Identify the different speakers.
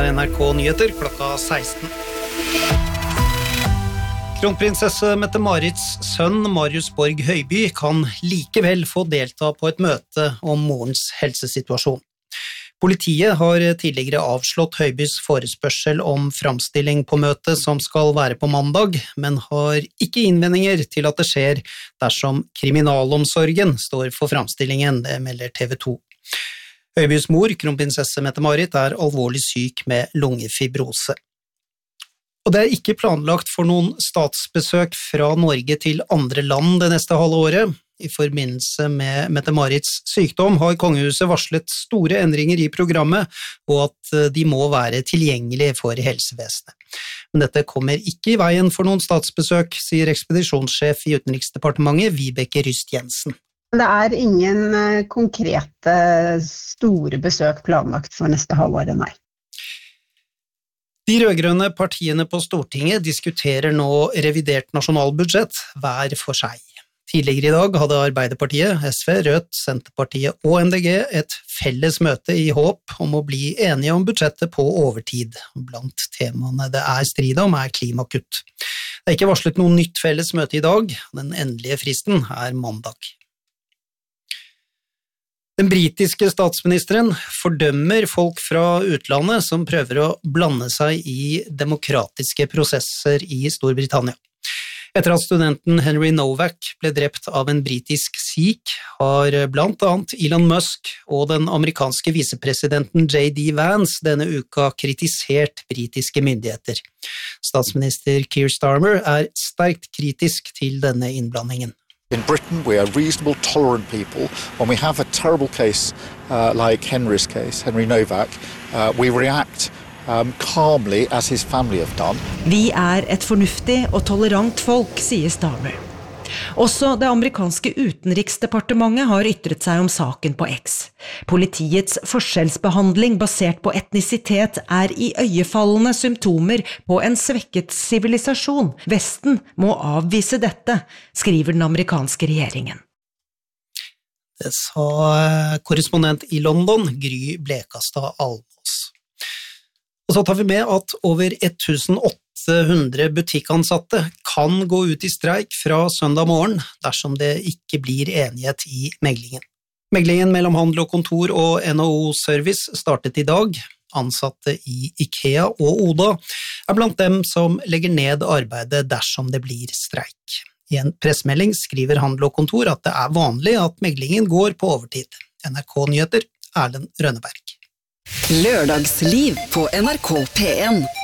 Speaker 1: NRK Nyheter klokka 16. Kronprinsesse Mette-Marits sønn Marius Borg Høiby kan likevel få delta på et møte om morens helsesituasjon. Politiet har tidligere avslått Høibys forespørsel om framstilling på møtet som skal være på mandag, men har ikke innvendinger til at det skjer dersom kriminalomsorgen står for framstillingen, det melder TV 2. Høibys mor, kronprinsesse Mette-Marit, er alvorlig syk med lungefibrose. Og det er ikke planlagt for noen statsbesøk fra Norge til andre land det neste halve året. I forbindelse med Mette-Marits sykdom har kongehuset varslet store endringer i programmet, og at de må være tilgjengelige for helsevesenet. Men dette kommer ikke i veien for noen statsbesøk, sier ekspedisjonssjef i Utenriksdepartementet, Vibeke Ryst Jensen.
Speaker 2: Det er ingen konkrete store besøk planlagt for neste halvår, nei.
Speaker 1: De rødgrønne partiene på Stortinget diskuterer nå revidert nasjonalbudsjett hver for seg. Tidligere i dag hadde Arbeiderpartiet, SV, Rødt, Senterpartiet og MDG et felles møte i håp om å bli enige om budsjettet på overtid. Blant temaene det er strid om er klimakutt. Det er ikke varslet noe nytt felles møte i dag, den endelige fristen er mandag. Den britiske statsministeren fordømmer folk fra utlandet som prøver å blande seg i demokratiske prosesser i Storbritannia. Etter at studenten Henry Novak ble drept av en britisk sikh, har blant annet Elon Musk og den amerikanske visepresidenten J.D. Vance denne uka kritisert britiske myndigheter. Statsminister Keir Starmer er sterkt kritisk til denne innblandingen.
Speaker 3: In Britain, we are reasonable, tolerant people. When we have a terrible case like Henry's case, Henry Novak, we react calmly as his family have done.
Speaker 4: Vi er et fornuftig og tolerant folk, sier Starmer. Også det amerikanske utenriksdepartementet har ytret seg om saken på X. Politiets forskjellsbehandling basert på etnisitet er i øyefallende symptomer på en svekket sivilisasjon. Vesten må avvise dette, skriver den amerikanske regjeringen.
Speaker 1: Det sa korrespondent i London, Gry Blekastad Almås. Og så tar vi med at over 1800 butikkansatte kan gå ut i streik fra søndag morgen dersom det ikke blir enighet i meglingen. Meglingen mellom Handel og Kontor og NHO Service startet i dag. Ansatte i IKEA og Oda er blant dem som legger ned arbeidet dersom det blir streik. I en pressemelding skriver Handel og Kontor at det er vanlig at meglingen går på overtid. NRK Nyheter, Erlend Rønneberg.
Speaker 5: Lørdagsliv på NRK P1.